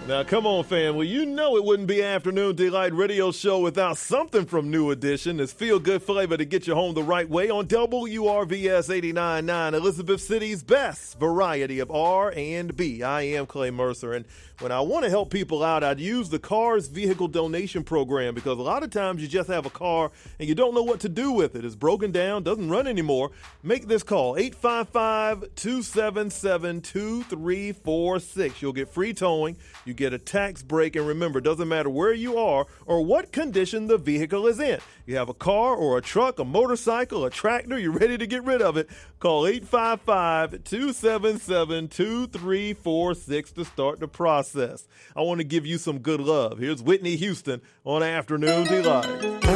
Now, come on, fam. Well, you know it wouldn't be Afternoon Delight Radio Show without something from New Edition. It's feel-good flavor to get you home the right way on WRVS 89.9, Elizabeth City's best variety of R&B. I am Clay Mercer, and when I want to help people out, I'd use the Cars Vehicle Donation Program because a lot of times you just have a car and you don't know what to do with it. It's broken down, doesn't run anymore. Make this call, 855-277-2346. You'll get free towing. You get a tax break, and remember, it doesn't matter where you are or what condition the vehicle is in. You have a car or a truck, a motorcycle, a tractor, you're ready to get rid of it. Call 855-277-2346 to start the process. I want to give you some good love. Here's Whitney Houston on Afternoon Delight.